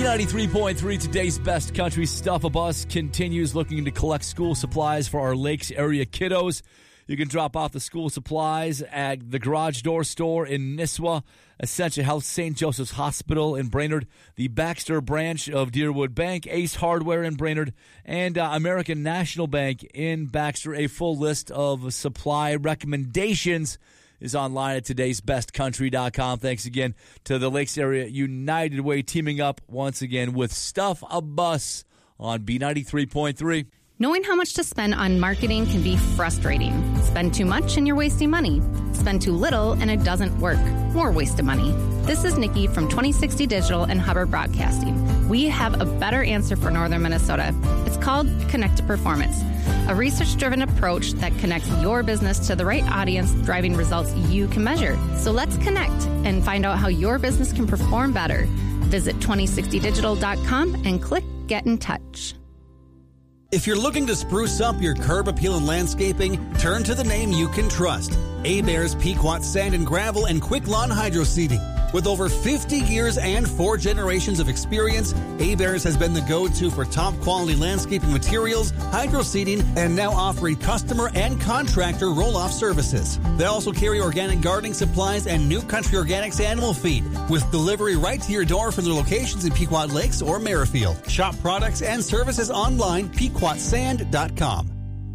B93.3, today's best country stuff. A bus continues looking to collect school supplies for our Lakes area kiddos. You can drop off the school supplies at the Garage Door Store in Nisswa, Essentia Health St. Joseph's Hospital in Brainerd, the Baxter branch of Deerwood Bank, Ace Hardware in Brainerd, and American National Bank in Baxter. A full list of supply recommendations is online at today'sbestcountry.com. Thanks again to the Lakes Area United Way teaming up once again with Stuff a Bus on B93.3. Knowing how much to spend on marketing can be frustrating. Spend too much and you're wasting money. Spend too little and it doesn't work. More wasted money. This is Nikki from 2060 Digital and Hubbard Broadcasting. We have a better answer for Northern Minnesota. It's called Connect to Performance, a research-driven approach that connects your business to the right audience, driving results you can measure. So let's connect and find out how your business can perform better. Visit 2060digital.com and click Get in Touch. If you're looking to spruce up your curb appeal and landscaping, turn to the name you can trust. Hebert's Pequot Sand and Gravel and Quick Lawn Hydro Seeding. With over 50 years and 4 generations of experience, Hebert's has been the go-to for top-quality landscaping materials, hydro seeding, and now offering customer and contractor roll-off services. They also carry organic gardening supplies and New Country Organics animal feed, with delivery right to your door from their locations in Pequot Lakes or Merrifield. Shop products and services online, pequotsand.com.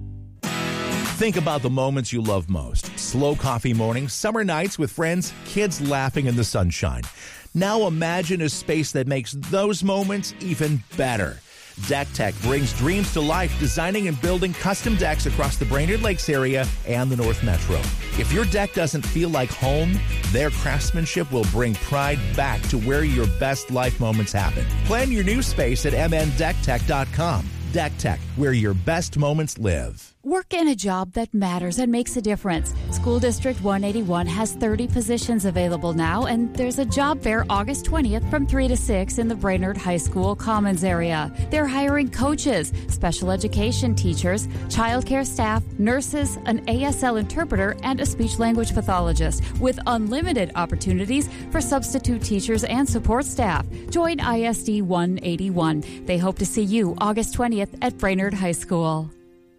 Think about the moments you love most. Slow coffee mornings, summer nights with friends, kids laughing in the sunshine. Now imagine a space that makes those moments even better. Deck Tech brings dreams to life, designing and building custom decks across the Brainerd Lakes area and the North Metro. If your deck doesn't feel like home, their craftsmanship will bring pride back to where your best life moments happen. Plan your new space at mndecktech.com. Deck Tech, where your best moments live. Work in a job that matters and makes a difference. School District 181 has 30 positions available now, and there's a job fair August 20th from 3 to 6 in the Brainerd High School Commons area. They're hiring coaches, special education teachers, childcare staff, nurses, an ASL interpreter, and a speech-language pathologist, with unlimited opportunities for substitute teachers and support staff. Join ISD 181. They hope to see you August 20th at Brainerd High School.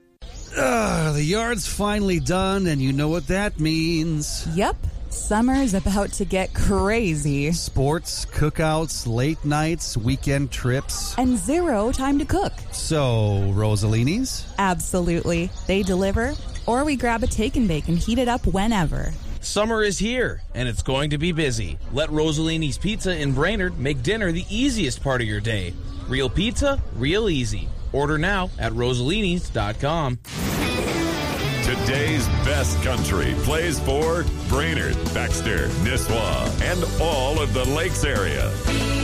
The yard's finally done, and you know what that means. Yep. Summer's about to get crazy. Sports, cookouts, late nights, weekend trips. And zero time to cook. So, Rosalini's? Absolutely. They deliver, or we grab a take and bake and heat it up whenever. Summer is here, and it's going to be busy. Let Rosalini's Pizza in Brainerd make dinner the easiest part of your day. Real pizza, real easy. Order now at Rosalini's.com. Today's best country plays for Brainerd, Baxter, Nisswa, and all of the Lakes area.